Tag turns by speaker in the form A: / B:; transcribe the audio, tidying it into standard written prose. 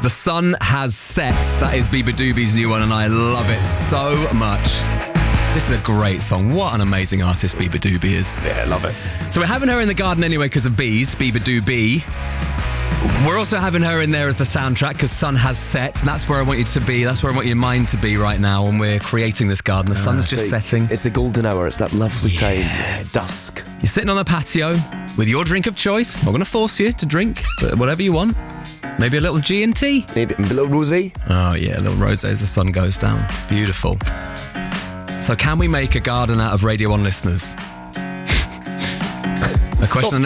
A: The Sun Has Set. That is Beabadoobie's new one, and I love it so much. This is a great song. What an amazing artist Beabadoobie is.
B: Yeah, I love it.
A: So we're having her in the garden anyway because of bees, Beabadoobie. We're also having her in there as the soundtrack because Sun Has Set. And that's where I want you to be. That's where I want your mind to be right now when we're creating this garden. The sun's just setting.
B: It's the golden hour. It's that lovely time. Dusk.
A: You're sitting on the patio with your drink of choice. I'm not going to force you to drink, but whatever you want. Maybe a little G&T.
B: Maybe a little rosé.
A: Oh yeah, a little rosé as the sun goes down. Beautiful. So can we make a garden out of Radio 1 listeners? A question